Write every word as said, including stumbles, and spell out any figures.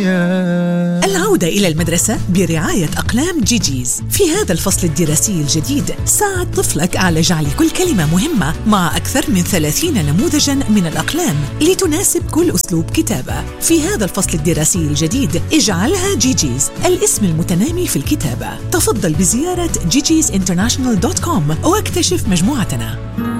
العودة إلى المدرسة برعاية أقلام جيجيز. في هذا الفصل الدراسي الجديد ساعد طفلك على جعل كل كلمة مهمة مع أكثر من ثلاثين نموذجاً من الأقلام لتناسب كل أسلوب كتابة. في هذا الفصل الدراسي الجديد اجعلها جيجيز الاسم المتنامي في الكتابة. تفضل بزيارة جيجيز انترناشونال دوت كوم واكتشف مجموعتنا.